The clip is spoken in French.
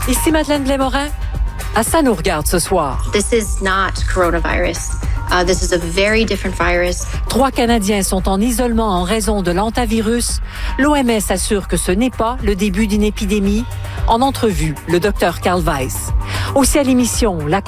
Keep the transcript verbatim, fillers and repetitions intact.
Ici Madeleine Blais-Morin. À ça nous regarde ce soir. This is not coronavirus. Uh, this is a very different virus. Trois Canadiens sont en isolement en raison de l'hantavirus. L'O M S assure que ce n'est pas le début d'une épidémie. En entrevue, le docteur Carl Weiss. Aussi à l'émission, la